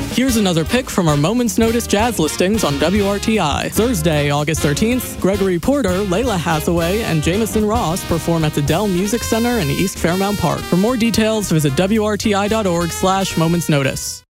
Here's another pick from our Moments Notice jazz listings on WRTI. Thursday, August 13th, Gregory Porter, Layla Hathaway, and Jamison Ross perform at the Dell Music Center in East Fairmount Park. For more details, visit WRTI.org/momentsnotice.